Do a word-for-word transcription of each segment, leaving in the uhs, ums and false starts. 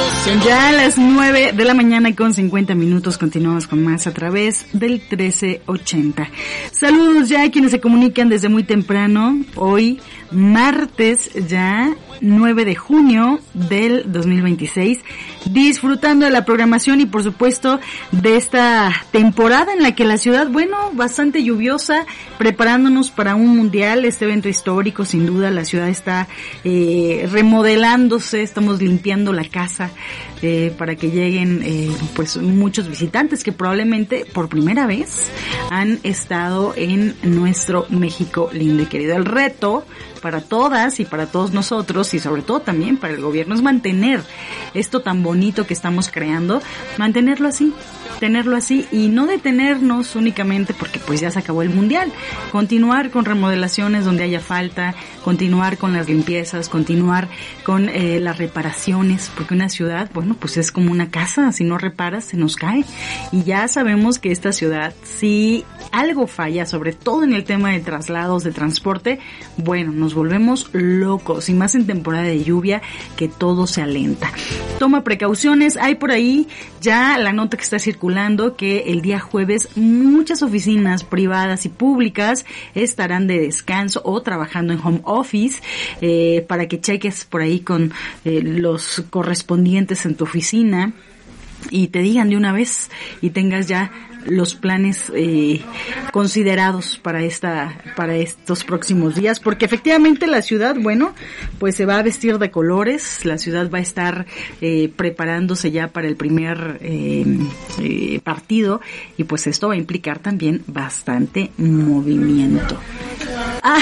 Ya a las nueve de la mañana con cincuenta minutos continuamos con más a través del trece ochenta. Saludos ya a quienes se comunican desde muy temprano. Hoy, martes ya, nueve de junio del dos mil veintiséis, disfrutando de la programación y por supuesto de esta temporada en la que la ciudad, bueno, bastante lluviosa, preparándonos para un mundial, este evento histórico, sin duda. La ciudad está eh, remodelándose, estamos limpiando la casa eh, para que lleguen eh, pues muchos visitantes que probablemente por primera vez han estado en nuestro México lindo y querido. El reto para todas y para todos nosotros y sobre todo también para el gobierno es mantener esto tan bonito que estamos creando, mantenerlo así, tenerlo así y no detenernos únicamente porque pues ya se acabó el mundial, continuar con remodelaciones donde haya falta, continuar con las limpiezas, continuar con eh, las reparaciones, porque una ciudad, bueno, pues es como una casa, si no reparas se nos cae y ya sabemos que esta ciudad, si algo falla, sobre todo en el tema de traslados, de transporte, bueno, nos volvemos locos y más en temporada de lluvia que todo se alenta. Toma precauciones, hay por ahí ya la nota que está circulando que el día jueves muchas oficinas privadas y públicas estarán de descanso o trabajando en home office, eh, para que cheques por ahí con eh, los correspondientes en tu oficina y te digan de una vez y tengas ya los planes eh, considerados para esta para estos próximos días, porque efectivamente la ciudad, bueno, pues se va a vestir de colores, la ciudad va a estar eh, preparándose ya para el primer eh, eh, partido y pues esto va a implicar también bastante movimiento. Ah,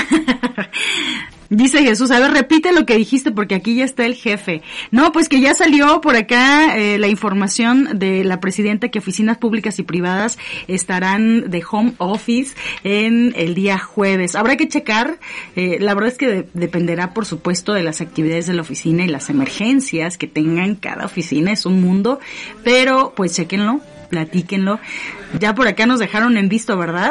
dice Jesús, a ver, repite lo que dijiste porque aquí ya está el jefe. No, pues que ya salió por acá eh, la información de la presidenta que oficinas públicas y privadas estarán de home office en el día jueves. Habrá que checar, eh, la verdad es que de, dependerá por supuesto de las actividades de la oficina y las emergencias que tengan cada oficina, es un mundo, pero pues chequenlo, platíquenlo. Ya por acá nos dejaron en visto, ¿verdad?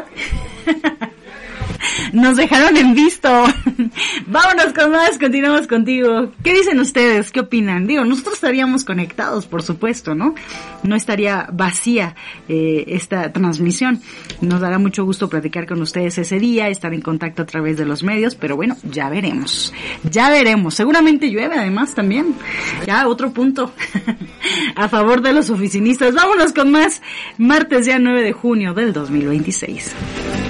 Nos dejaron en visto. Vámonos con más, continuamos contigo. ¿Qué dicen ustedes? ¿Qué opinan? Digo, nosotros estaríamos conectados, por supuesto, ¿no? No estaría vacía eh, esta transmisión. Nos dará mucho gusto platicar con ustedes ese día, estar en contacto a través de los medios, pero bueno, ya veremos. Ya veremos. Seguramente llueve además también. Ya otro punto a favor de los oficinistas. Vámonos con más. Martes ya nueve de junio del dos mil veintiséis.